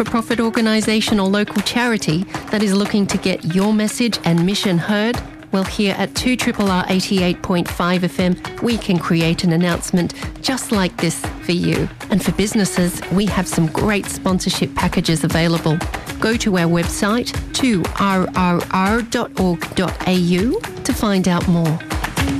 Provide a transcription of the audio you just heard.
not-for-profit organisation or local charity that is looking to get your message and mission heard? Well, here at 2RRR 88.5 FM, we can create an announcement just like this for you. And for businesses, we have some great sponsorship packages available. Go to our website, 2rrr.org.au, to find out more.